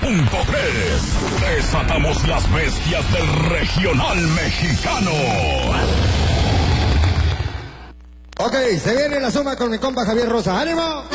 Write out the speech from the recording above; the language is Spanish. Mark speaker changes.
Speaker 1: Desatamos las bestias del regional mexicano.
Speaker 2: Ok, se viene la suma con mi compa Javier Rosa. ¡Ánimo!